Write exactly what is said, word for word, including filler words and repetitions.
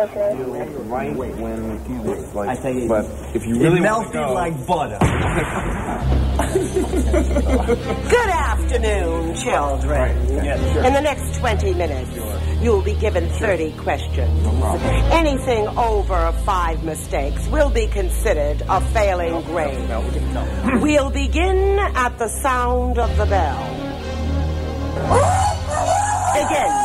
Right when it's like, I tell you, but if you really it melted go, like butter. Good afternoon, children. In the next twenty minutes, you'll be given thirty questions. Anything over five mistakes will be considered a failing grade. We'll begin at the sound of the bell. Begin.